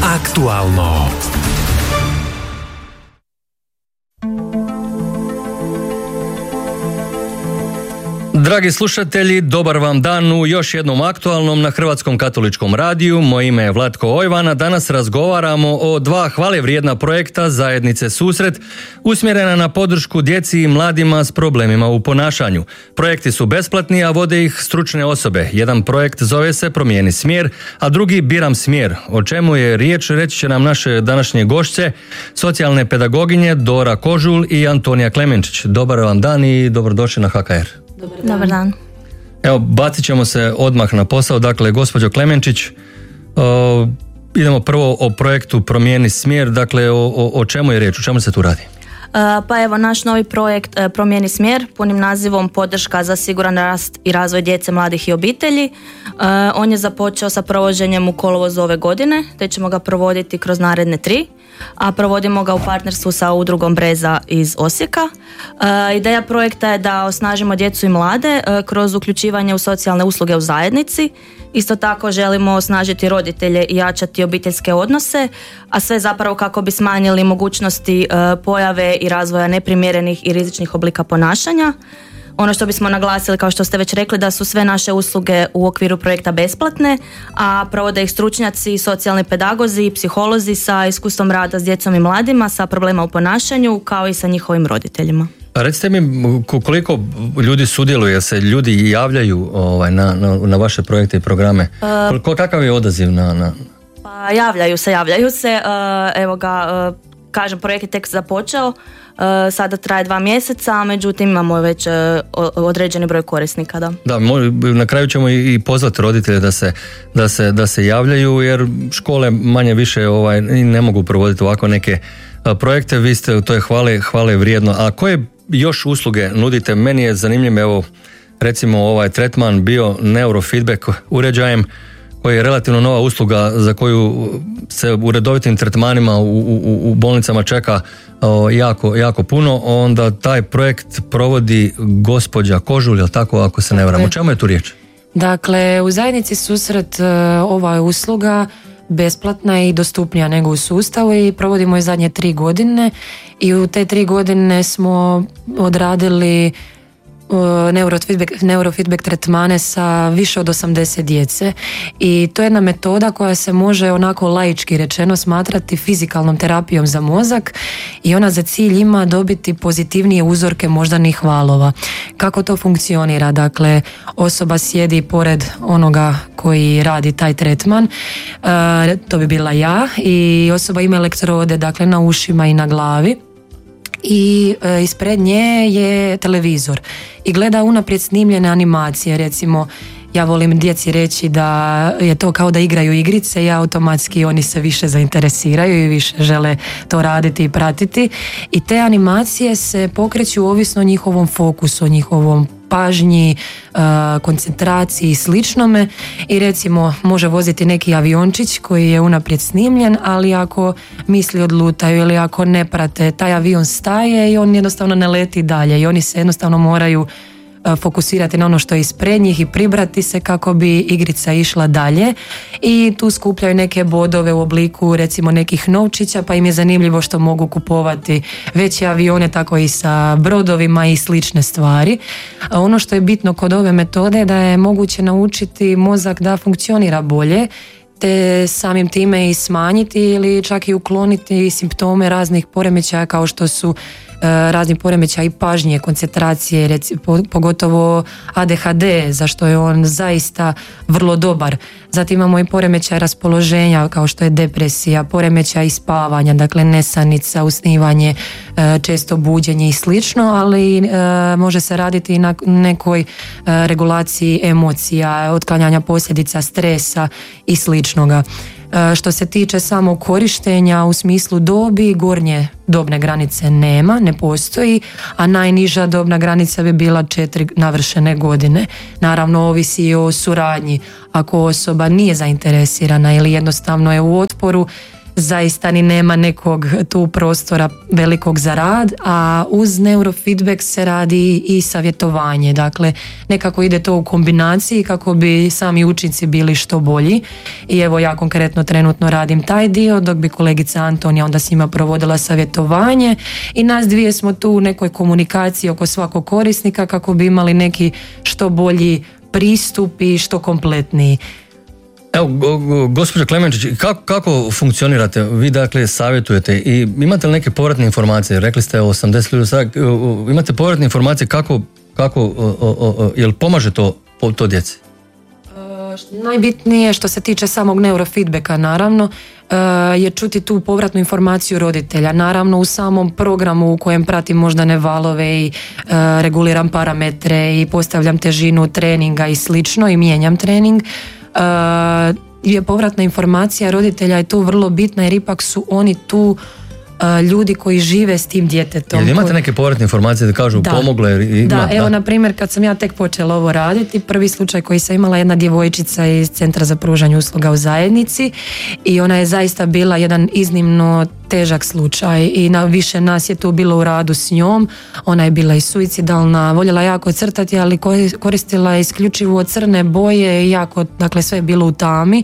Aktualno. Dragi slušatelji, dobar vam dan u još jednom aktualnom na Hrvatskom katoličkom radiju. Moje ime je Vlatko Ojvana. Danas razgovaramo o dva hvalevrijedna projekta zajednice Susret, usmjerena na podršku djeci i mladima s problemima u ponašanju. Projekti su besplatni, a vode ih stručne osobe. Jedan projekt zove se Promijeni smjer, a drugi Biram smjer. O čemu je riječ, reći će nam naše današnje gošće, socijalne pedagoginje Dora Kožul i Antonija Klemenčić. Dobar vam dan i dobrodošli na HKR. Dobar dan. Evo, bacit ćemo se odmah na posao. Dakle, gospođo Klemenčić, idemo prvo o projektu Promijeni smjer. Dakle, o čemu je riječ, o čemu se tu radi? Pa evo, naš novi projekt Promijeni smjer, punim nazivom Podrška za siguran rast i razvoj djece, mladih i obitelji. On je započeo sa provođenjem u kolovozu ove godine, te ćemo ga provoditi kroz naredne 3, a provodimo ga u partnerstvu sa udrugom Breza iz Osijeka. Ideja projekta je da osnažimo djecu i mlade kroz uključivanje u socijalne usluge u zajednici. Isto tako želimo osnažiti roditelje i jačati obiteljske odnose, a sve zapravo kako bi smanjili mogućnosti pojave i razvoja neprimjerenih i rizičnih oblika ponašanja. Ono što bismo naglasili, kao što ste već rekli, da su sve naše usluge u okviru projekta besplatne, a provode ih stručnjaci, socijalni pedagozi i psiholozi sa iskustvom rada s djecom i mladima sa problema u ponašanju, kao i sa njihovim roditeljima. Recite mi, koliko ljudi sudjeluje, se ljudi javljaju na vaše projekte i programe? Kakav je odaziv na... Pa javljaju se. Evo ga, kažem, projekt je tek započeo. Sada traje 2 mjeseca, međutim imamo već određeni broj korisnika. Da, na kraju ćemo i pozvati roditelje da se javljaju, jer škole manje više ne mogu provoditi ovako neke projekte. Vi ste, to je hvale vrijedno. A koje još usluge nudite? Meni je zanimljiv, evo, recimo tretman bio neurofeedback uređajem, koji je relativno nova usluga za koju se u redovitim tretmanima u bolnicama čeka jako puno. Onda taj projekt provodi gospođa Kožul, je li tako, ako se ne varam? O čemu je tu riječ? Dakle, u zajednici Susret ova je usluga besplatna i dostupnija nego u sustavu i provodimo je zadnje 3 godine i u te 3 godine smo odradili neurofeedback tretmane sa više od 80 djece i to je jedna metoda koja se može onako laički rečeno smatrati fizikalnom terapijom za mozak i ona za cilj ima dobiti pozitivnije uzorke moždanih valova. Kako to funkcionira? Dakle, osoba sjedi pored onoga koji radi taj tretman, to bi bila ja, i osoba ima elektrode, dakle, na ušima i na glavi. I ispred nje je televizor i gleda unaprijed snimljene animacije. Recimo, ja volim djeci reći da je to kao da igraju igrice i automatski oni se više zainteresiraju i više žele to raditi i pratiti, i te animacije se pokreću ovisno o njihovom fokusu, o njihovom pažnji, koncentraciji i sličnome, i recimo može voziti neki aviončić koji je unaprijed snimljen, ali ako misli odlutaju ili ako ne prate, taj avion staje i on jednostavno ne leti dalje i oni se jednostavno moraju fokusirati na ono što je ispred njih i pribrati se kako bi igrica išla dalje, i tu skupljaju neke bodove u obliku recimo nekih novčića, pa im je zanimljivo što mogu kupovati veće avione, tako i sa brodovima i slične stvari. Ono što je bitno kod ove metode je da je moguće naučiti mozak da funkcionira bolje, te samim time i smanjiti ili čak i ukloniti simptome raznih poremećaja kao što su razni poremećaji pažnje, koncentracije, pogotovo ADHD, za što je on zaista vrlo dobar. Zatim imamo i poremećaj raspoloženja kao što je depresija, poremećaj spavanja, dakle nesanica, usnivanje, često buđenje i slično, ali može se raditi i na nekoj regulaciji emocija, otklanjanja posljedica stresa i sličnoga. Što se tiče samog korištenja u smislu dobi, gornje dobne granice ne postoji, a najniža dobna granica bi bila 4 navršene godine. Naravno, ovisi i o suradnji. Ako osoba nije zainteresirana ili jednostavno je u otporu, zaista ni nema nekog tu prostora velikog za rad, a uz neurofeedback se radi i savjetovanje. Dakle, nekako ide to u kombinaciji kako bi sami učinci bili što bolji. I evo ja konkretno trenutno radim taj dio, dok bi kolegica Antonija onda s njima provodila savjetovanje i nas dvije smo tu u nekoj komunikaciji oko svakog korisnika kako bi imali neki što bolji pristup i što kompletniji. Evo, gospođo Klemenčić, kako funkcionirate? Vi dakle savjetujete i imate li neke povratne informacije? Rekli ste 80 ljudi, sad, imate povratne informacije kako jel pomaže to djeci? Najbitnije što se tiče samog neurofeedbacka naravno je čuti tu povratnu informaciju roditelja. Naravno u samom programu u kojem pratim moždane valove i reguliram parametre i postavljam težinu treninga i slično i mijenjam trening, je povratna informacija roditelja je tu vrlo bitna jer ipak su oni tu ljudi koji žive s tim djetetom. Jel imate neke povratne informacije da kažu pomogle? Evo na primjer kad sam ja tek počela ovo raditi, prvi slučaj koji sam imala jedna djevojčica iz Centra za pružanje usluga u zajednici i ona je zaista bila jedan iznimno težak slučaj i na više nas je tu bilo u radu s njom. Ona je bila i suicidalna, voljela jako crtati, ali koristila je isključivo crne boje i jako, dakle sve je bilo u tami.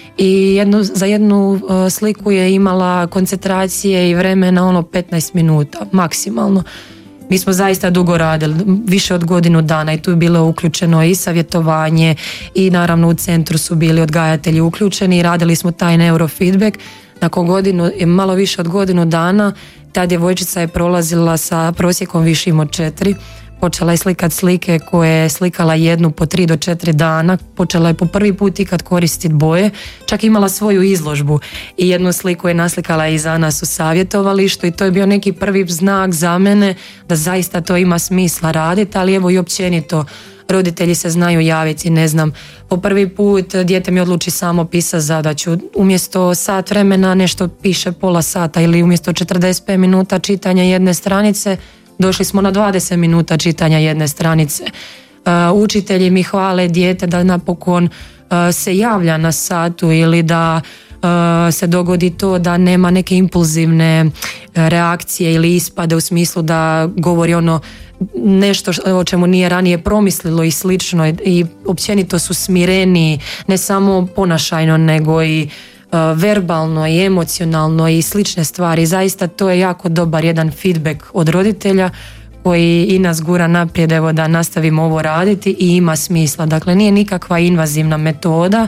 I za jednu sliku je imala koncentracije i vremena 15 minuta maksimalno. Mi smo zaista dugo radili, više od godinu dana i tu je bilo uključeno i savjetovanje i naravno u centru su bili odgajatelji uključeni i radili smo taj neurofeedback. Nakon malo više od godinu dana ta djevojčica je prolazila sa prosjekom višim od 4. Počela je slikati slike koje je slikala jednu po 3 do 4 dana. Počela je po prvi put ikad koristiti boje. Čak imala svoju izložbu i jednu sliku je naslikala i za nas u savjetovalištu i to je bio neki prvi znak za mene da zaista to ima smisla raditi, ali evo i općenito roditelji se znaju javiti, ne znam, po prvi put dijete mi odluči samo pisati zadaću, umjesto sat vremena nešto piše pola sata ili umjesto 45 minuta čitanja jedne stranice došli smo na 20 minuta čitanja jedne stranice. Učitelji mi hvale dijete da napokon se javlja na satu ili da se dogodi to da nema neke impulzivne reakcije ili ispade u smislu da govori nešto o čemu nije ranije promislilo i slično i općenito su smireniji ne samo ponašajno nego i verbalno i emocionalno i slične stvari. Zaista to je jako dobar jedan feedback od roditelja koji i nas gura naprijed evo da nastavimo ovo raditi i ima smisla. Dakle, nije nikakva invazivna metoda,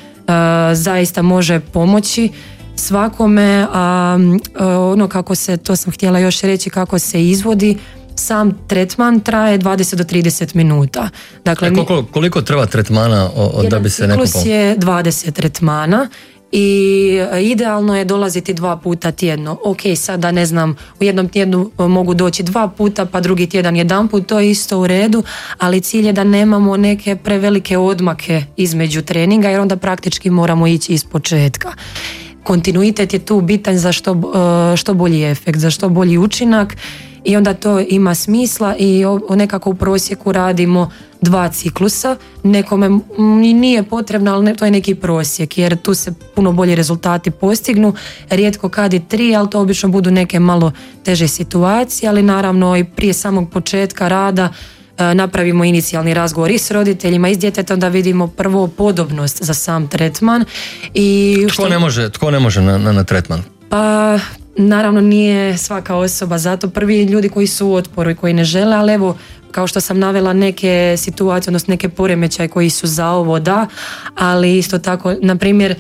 zaista može pomoći svakome, a kako se, to sam htjela još reći, kako se izvodi, sam tretman traje 20 do 30 minuta. Dakle, koliko treba tretmana da bi se neko pomoglo? Ciklus je 20 tretmana i idealno je dolaziti 2 puta tjedno. Ok, sada ne znam, u jednom tjednu mogu doći 2 puta, pa drugi tjedan 1 put, to je isto u redu, ali cilj je da nemamo neke prevelike odmake između treninga, jer onda praktički moramo ići iz početka. Kontinuitet je tu bitan za što bolji efekt, za što bolji učinak i onda to ima smisla i nekako u prosjeku radimo 2 ciklusa. Nekome nije potrebno, ali to je neki prosjek jer tu se puno bolji rezultati postignu. Rijetko kad i 3, ali to obično budu neke malo teže situacije, ali naravno i prije samog početka rada napravimo inicijalni razgovor i s roditeljima i s djetetom da vidimo prvo podobnost za sam tretman. I Tko ne može na tretman? Pa naravno nije svaka osoba, zato prvi ljudi koji su u otporu i koji ne žele, ali evo kao što sam navela neke situacije, odnosno neke poremećaje koji su za ovo da, ali isto tako, na primjer,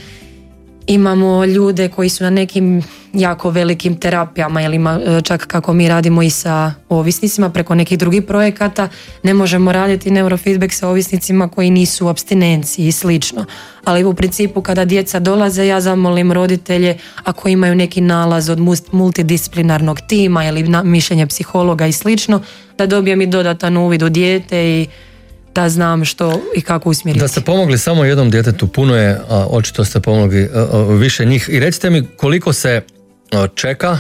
imamo ljude koji su na nekim jako velikim terapijama ili čak kako mi radimo i sa ovisnicima preko nekih drugih projekata, ne možemo raditi neurofeedback sa ovisnicima koji nisu u apstinenciji i slično. Ali u principu kada djeca dolaze, ja zamolim roditelje ako imaju neki nalaz od multidisciplinarnog tima ili mišljenje psihologa i slično, da dobijem i dodatan uvid u dijete i da znam što i kako usmjeriti. Da ste pomogli samo jednom djetetu, puno je, a očito ste pomogli više njih. I recite mi koliko se čeka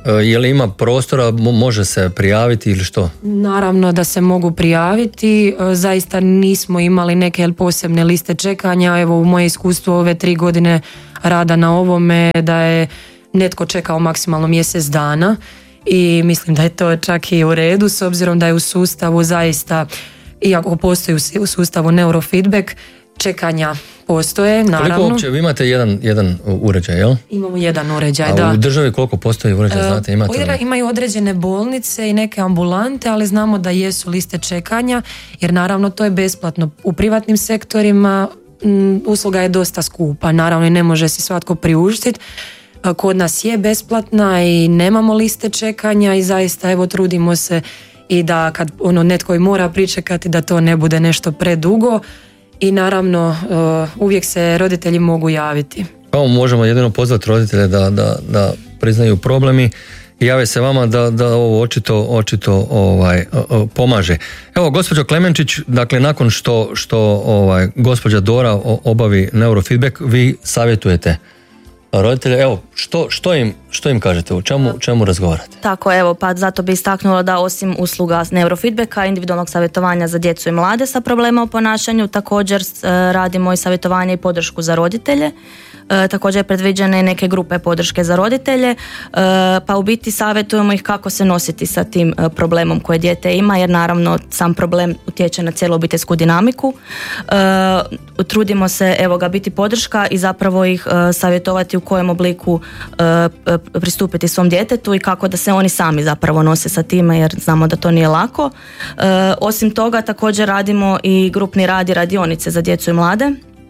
Je li ima prostora, može se prijaviti ili što? Naravno da se mogu prijaviti, zaista nismo imali neke posebne liste čekanja. Evo, u moje iskustvo ove 3 godine rada na ovome da je netko čekao maksimalno mjesec dana i mislim da je to čak i u redu, s obzirom da je u sustavu zaista, iako postoji u sustavu neurofeedback, čekanja postoje, naravno. Koliko uopće, vi imate jedan uređaj, jel? Imamo jedan uređaj, da. A u državi koliko postoji uređaj, znate, imate? Imaju određene bolnice i neke ambulante, ali znamo da jesu liste čekanja, jer naravno to je besplatno. U privatnim sektorima usluga je dosta skupa, naravno i ne može si svatko priuštiti. Kod nas je besplatna i nemamo liste čekanja i zaista evo trudimo se i da kad netko i mora pričekati da to ne bude nešto predugo. I naravno, uvijek se roditelji mogu javiti. Kao možemo jedino pozvati roditelje da priznaju problemi i jave se vama da ovo očito pomaže. Evo, gospođo Klemenčić, dakle, nakon što gospođa Dora obavi neurofeedback, vi savjetujete roditelje. Evo, što im kažete, o čemu razgovarate? Tako, evo, pa zato bi istaknula da osim usluga neurofeedbacka, individualnog savjetovanja za djecu i mlade sa problema u ponašanju, također radimo i savjetovanje i podršku za roditelje. Također predviđene neke grupe podrške za roditelje, pa u biti savjetujemo ih kako se nositi sa tim problemom koje dijete ima, jer naravno sam problem utječe na cijelu obiteljsku dinamiku. Trudimo se biti podrška i zapravo ih savjetovati u kojem obliku pristupiti svom djetetu i kako da se oni sami zapravo nose sa time, jer znamo da to nije lako. Osim toga također radimo i grupni rad i radionice za djecu i mlade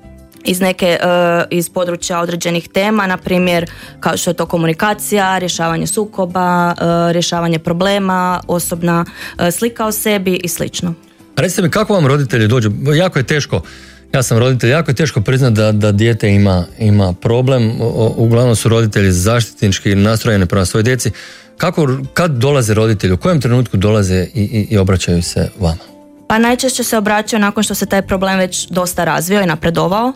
iz područja određenih tema, na primjer kao što je to komunikacija, rješavanje sukoba, rješavanje problema, osobna slika o sebi i slično. Recite mi, kako vam roditelji dođu? Jako je teško, ja sam roditelj, jako je teško priznati da dijete ima problem. Uglavnom su roditelji zaštitnički nastrojeni prema svojoj djeci. Kad dolaze roditelji, u kojem trenutku dolaze i obraćaju se vama? Pa najčešće se obraćaju nakon što se taj problem već dosta razvio i napredovao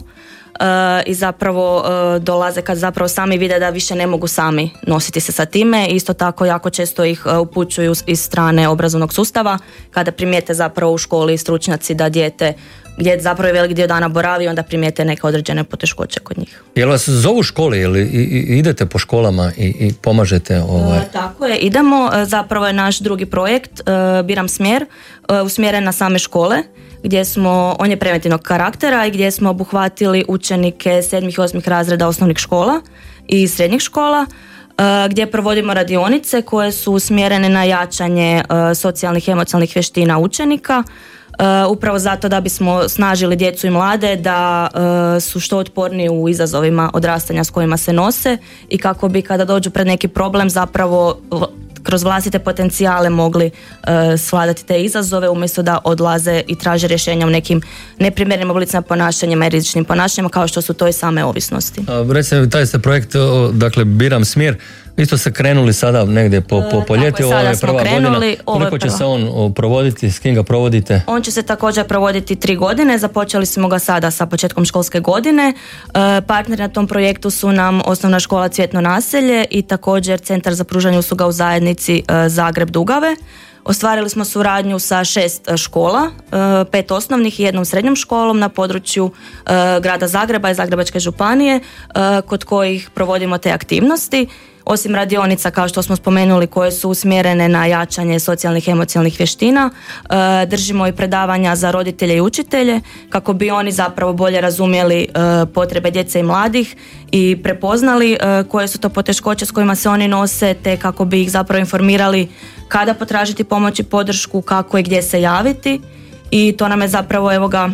i zapravo dolaze kad zapravo sami vide da više ne mogu sami nositi se sa time. Isto tako jako često ih upućuju iz strane obrazovnog sustava kada primijete zapravo u školi stručnjaci da dijete gdje zapravo je velik dio dana boravi, onda primijete neke određene poteškoće kod njih. Jel vas zovu škole ili idete po školama i pomažete? Tako je, idemo. Zapravo je naš drugi projekt, Biram smjer, usmjeren na same škole, gdje on je preventivnog karaktera i gdje smo obuhvatili učenike 7. i 8. razreda osnovnih škola i srednjih škola, gdje provodimo radionice koje su usmjerene na jačanje socijalnih i emocionalnih vještina učenika, upravo zato da bismo snažili djecu i mlade da su što otporniji u izazovima odrastanja s kojima se nose i kako bi kada dođu pred neki problem zapravo kroz vlastite potencijale mogli svladati te izazove umjesto da odlaze i traže rješenja u nekim neprimjernim oblicima ponašanjima i rizičnim ponašanjima kao što su to i same ovisnosti. Recimo, taj ste projekt, dakle, Biram smjer, isto se krenuli sada negdje po ljeti, ovo je prva godina. Koliko će se on provoditi, s kim ga provodite? On će se također provoditi 3 godine, započeli smo ga sada sa početkom školske godine. Partneri na tom projektu su nam Osnovna škola Cvjetno naselje i također Centar za pružanje usluga u zajednici Zagreb Dugave. Ostvarili smo suradnju sa 6 škola, 5 osnovnih i 1 srednjom školom na području grada Zagreba i Zagrebačke županije, kod kojih provodimo te aktivnosti. Osim radionica, kao što smo spomenuli, koje su usmjerene na jačanje socijalnih i emocionalnih vještina, držimo i predavanja za roditelje i učitelje kako bi oni zapravo bolje razumjeli potrebe djece i mladih i prepoznali koje su to poteškoće s kojima se oni nose, te kako bi ih zapravo informirali kada potražiti pomoć i podršku, kako i gdje se javiti. I to nam je zapravo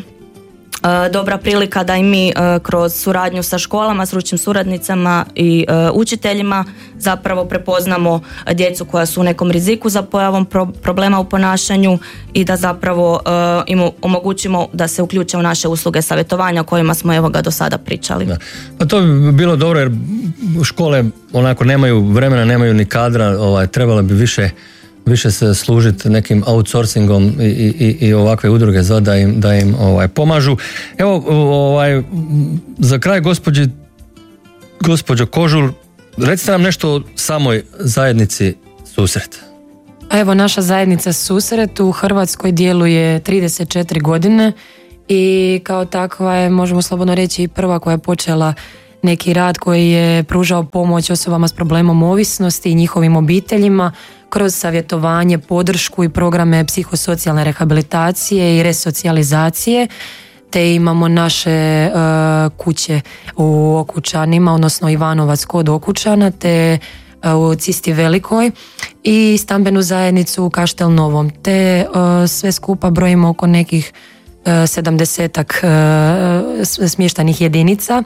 dobra prilika da i mi kroz suradnju sa školama, stručnim suradnicama i učiteljima zapravo prepoznamo djecu koja su u nekom riziku za pojavom problema u ponašanju i da zapravo im omogućimo da se uključe u naše usluge savjetovanja o kojima smo do sada pričali. Da. Pa to bi bilo dobro jer škole onako nemaju vremena, nemaju ni kadra, trebalo bi više se služiti nekim outsourcingom i ovakve udruge da im pomažu. Evo, za kraj, gospođo Kožul, Recite nam nešto o samoj zajednici Susret. Evo, naša zajednica Susret u Hrvatskoj djeluje 34 godine i kao takva je, možemo slobodno reći, i prva koja je počela neki rad koji je pružao pomoć osobama s problemom ovisnosti i njihovim obiteljima kroz savjetovanje, podršku i programe psihosocijalne rehabilitacije i resocijalizacije, te imamo naše kuće u Okučanima, odnosno Ivanovac kod Okučana, te u Cisti Velikoj i stambenu zajednicu u Kaštel Novom, te sve skupa brojimo oko nekih 70-ak smještajnih jedinica.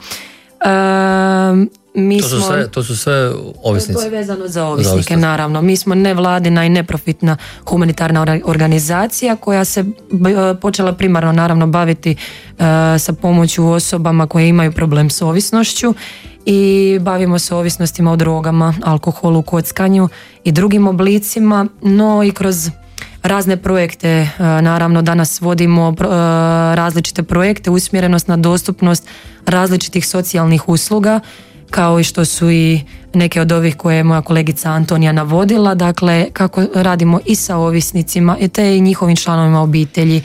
To su sve ovisnici. To je vezano za ovisnike, naravno. Mi smo nevladina i neprofitna humanitarna organizacija koja se počela primarno naravno baviti sa pomoću osobama koje imaju problem s ovisnošću i bavimo se ovisnostima o drogama, alkoholu, kockanju i drugim oblicima, no i kroz razne projekte, naravno danas vodimo različite projekte, usmjerenost na dostupnost različitih socijalnih usluga, kao i što su i neke od ovih koje je moja kolegica Antonija navodila, dakle kako radimo i sa ovisnicima te i njihovim članovima obitelji,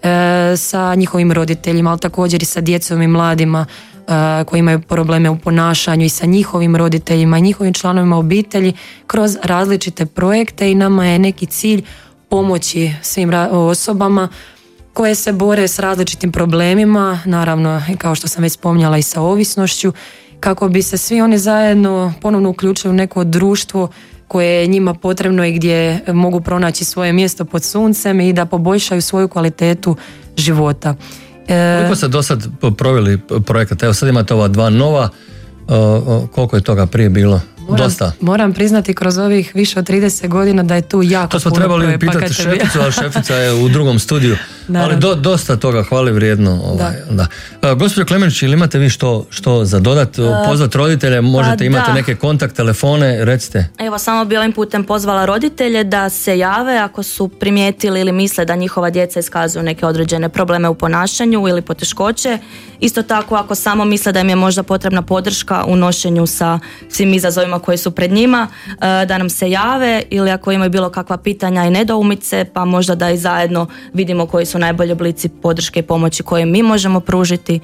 sa njihovim roditeljima, ali također i sa djecom i mladima koji imaju probleme u ponašanju i sa njihovim roditeljima i njihovim članovima obitelji kroz različite projekte i nama je neki cilj pomoći svim osobama koje se bore s različitim problemima, naravno kao što sam već spominjala i sa ovisnošću, kako bi se svi oni zajedno ponovno uključili u neko društvo koje je njima potrebno i gdje mogu pronaći svoje mjesto pod suncem i da poboljšaju svoju kvalitetu života. Koliko ste do sad proveli projekata? Evo sad imate ova 2 nova, koliko je toga prije bilo? Dosta. Moram priznati kroz ovih više od 30 godina da je tu jako puno. To smo trebali pitati šeficu, ali šefica je u drugom studiju. Ali dosta toga, hvali vrijedno. Da. Gospođo Klemenić, ili imate vi što za dodat? Pozvati roditelje, možete imati neke kontakt, telefone, recite. Evo, samo bi ovim putem pozvala roditelje da se jave ako su primijetili ili misle da njihova djeca iskazuju neke određene probleme u ponašanju ili poteškoće. Isto tako ako samo misle da im je možda potrebna podrška u nošenju sa svim izazovima koji su pred njima, da nam se jave, ili ako imaju bilo kakva pitanja i nedoumice, pa možda da i zajedno vidimo koji su najbolji oblici podrške i pomoći koje mi možemo pružiti,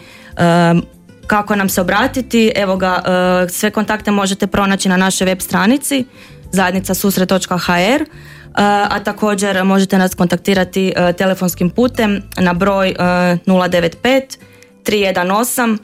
kako nam se obratiti. Evo ga, sve kontakte možete pronaći na našoj web stranici zajednicasusret.hr, a također možete nas kontaktirati telefonskim putem na broj 095 318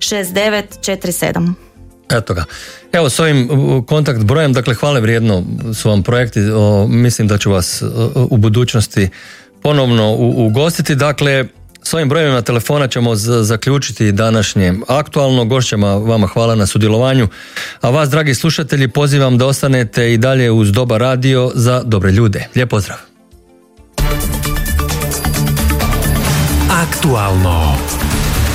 6947. Eto ga. Evo, s ovim kontakt brojem, dakle, hvale vrijedno su vam projekti, mislim da ću vas u budućnosti ponovno ugostiti. Dakle, s ovim brojevima telefona ćemo zaključiti današnje aktualno. Gošćama vama hvala na sudjelovanju, a vas, dragi slušatelji, pozivam da ostanete i dalje uz Dobar radio za dobre ljude. Lijep pozdrav. Aktualno.